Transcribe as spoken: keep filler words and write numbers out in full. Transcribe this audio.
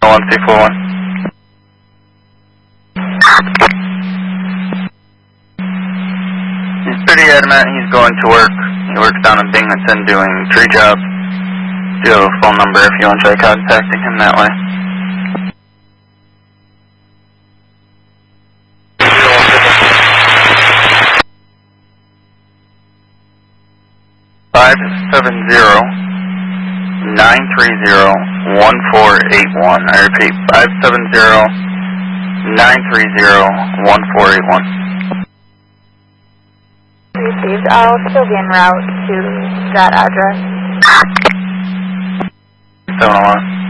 one three four one. He's pretty adamant he's going to work. He works down in Binghamton doing tree jobs. Do you have a phone number if you want to try contacting him that way? Five seven zero nine three zero one four eight one. I repeat, five seven zero nine three zero one four eight one. Received. I'll still be en route to that address. seven oh one.